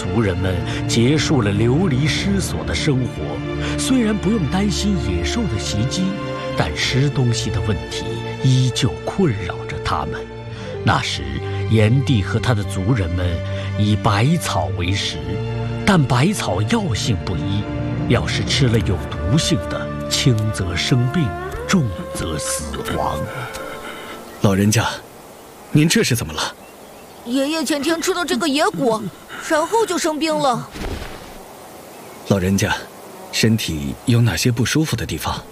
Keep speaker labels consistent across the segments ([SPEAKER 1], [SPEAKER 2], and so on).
[SPEAKER 1] 族人们结束了流离失所的生活，虽然不用担心野兽的袭击，但吃东西的问题依旧困扰着他们。那时，炎帝和他的族人们以百草为食，但百草药性不一，要是吃了有毒性的，轻则生病，重则死亡。
[SPEAKER 2] 老人家，您这是怎么了？
[SPEAKER 3] 爷爷前天吃了这个野果，然后就生病了。
[SPEAKER 2] 老人家，身体有哪些不舒服的地方？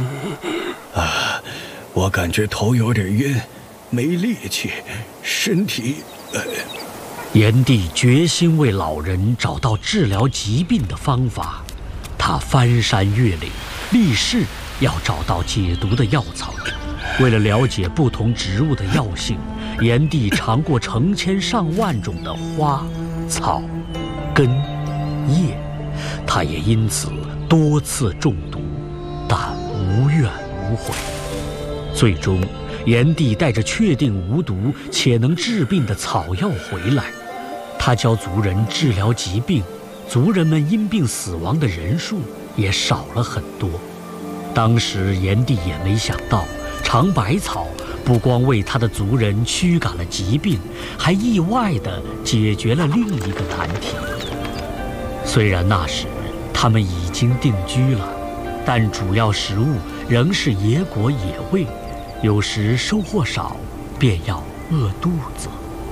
[SPEAKER 4] 我感觉头有点晕，没力气，身体……
[SPEAKER 1] 炎帝决心为老人找到治疗疾病的方法，他翻山越岭，立誓要找到解毒的药草。为了了解不同植物的药性，炎帝尝过成千上万种的花、草、根、叶，他也因此多次中毒，但无怨无悔。最终，炎帝带着确定无毒且能治病的草药回来，他教族人治疗疾病，族人们因病死亡的人数也少了很多。当时炎帝也没想到，尝百草不光为他的族人驱赶了疾病，还意外地解决了另一个难题。虽然那时他们已经定居了，但主要食物仍是野果野味，有时收获少，便要饿肚子。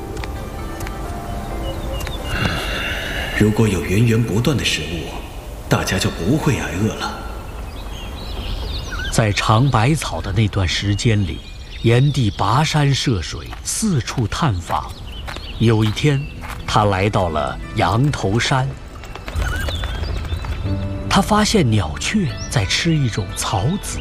[SPEAKER 2] 如果有源源不断的食物，大家就不会挨饿了。
[SPEAKER 1] 在尝百草的那段时间里，炎帝跋山涉水，四处探访。有一天，他来到了羊头山，他发现鸟雀在吃一种草籽。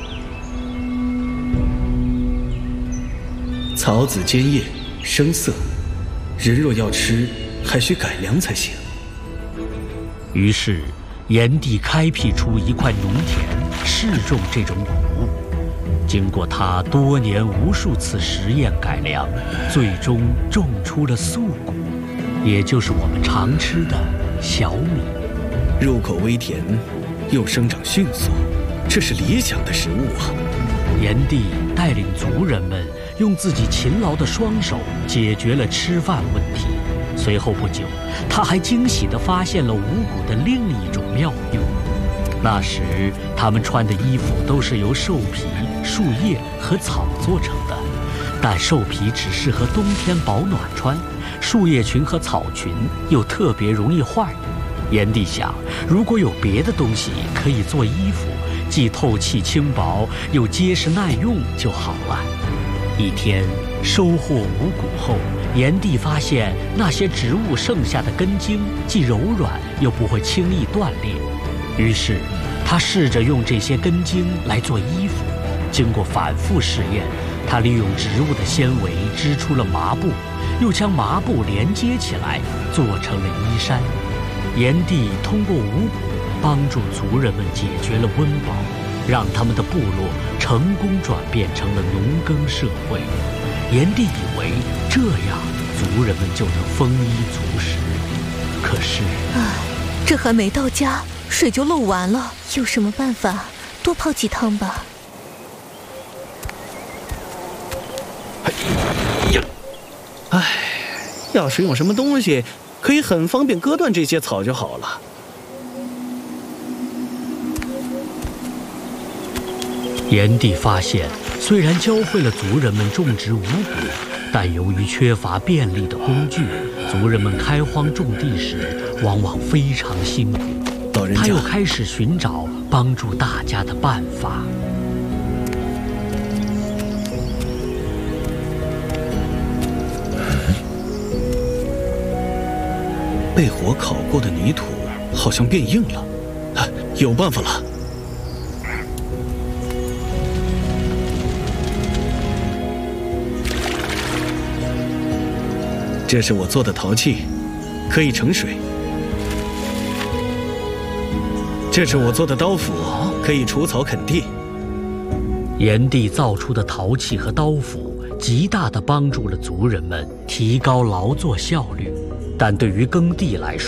[SPEAKER 2] 草籽尖叶，生涩，人若要吃，还需改良才行。
[SPEAKER 1] 于是，炎帝开辟出一块农田，试种这种谷物。经过他多年无数次实验改良，最终种出了粟谷，也就是我们常吃的小米。
[SPEAKER 2] 入口微甜，又生长迅速，这是理想的食物啊！
[SPEAKER 1] 炎帝带领族人们用自己勤劳的双手解决了吃饭问题。随后不久，他还惊喜地发现了五谷的另一种妙用。那时，他们穿的衣服都是由兽皮、树叶和草做成的，但兽皮只适合冬天保暖穿，树叶裙和草裙又特别容易坏。炎帝想，如果有别的东西可以做衣服，既透气轻薄，又结实耐用就好了。一天，收获五谷后，炎帝发现那些植物剩下的根茎既柔软又不会轻易断裂，于是他试着用这些根茎来做衣服。经过反复试验，他利用植物的纤维织出了麻布，又将麻布连接起来做成了衣衫。炎帝通过五谷帮助族人们解决了温饱，让他们的部落成功转变成了农耕社会。炎帝以为这样族人们就能丰衣足食，可是，
[SPEAKER 3] 这还没到家，水就漏完了。有什么办法？多泡几趟吧。
[SPEAKER 5] 要是用什么东西，可以很方便割断这些草就好了。
[SPEAKER 1] 炎帝发现，虽然教会了族人们种植五谷，但由于缺乏便利的工具，族人们开荒种地时往往非常辛苦。他又开始寻找帮助大家的办法。
[SPEAKER 2] 被火烤过的泥土好像变硬了，有办法了！这是我做的陶器，可以盛水。这是我做的刀斧，可以除草垦地。
[SPEAKER 1] 炎帝造出的陶器和刀斧，极大地帮助了族人们提高劳作效率。但对于耕地来说，